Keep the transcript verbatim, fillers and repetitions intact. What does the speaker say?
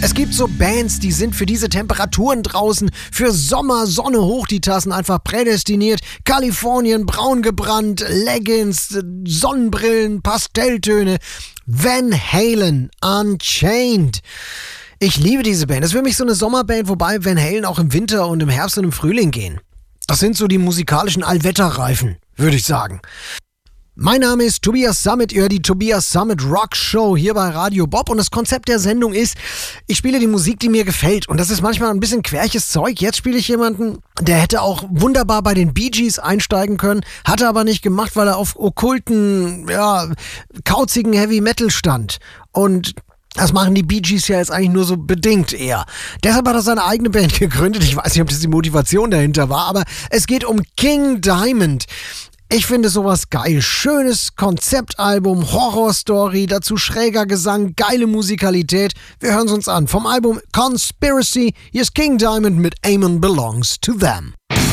Es gibt so Bands, die sind für diese Temperaturen draußen, für Sommer, Sonne hoch die Tassen einfach prädestiniert. Kalifornien, braun gebrannt, Leggings, Sonnenbrillen, Pastelltöne. Van Halen, Unchained. Ich liebe diese Band. Das ist für mich so eine Sommerband, wobei Van Halen auch im Winter und im Herbst und im Frühling gehen. Das sind so die musikalischen Allwetterreifen, würde ich sagen. Mein Name ist Tobias Summit, ihr hört die Tobias Summit Rock Show hier bei Radio Bob und das Konzept der Sendung ist, ich spiele die Musik, die mir gefällt und das ist manchmal ein bisschen querches Zeug. Jetzt spiele ich jemanden, der hätte auch wunderbar bei den Bee Gees einsteigen können, hatte aber nicht gemacht, weil er auf okkulten, ja, kauzigen Heavy Metal stand und das machen die Bee Gees ja jetzt eigentlich nur so bedingt eher. Deshalb hat er seine eigene Band gegründet. Ich weiß nicht, ob das die Motivation dahinter war, aber es geht um King Diamond. Ich finde sowas geil. Schönes Konzeptalbum, Horrorstory, dazu schräger Gesang, geile Musikalität. Wir hören es uns an. Vom Album Conspiracy, hier ist King Diamond mit Amen Belongs to Them.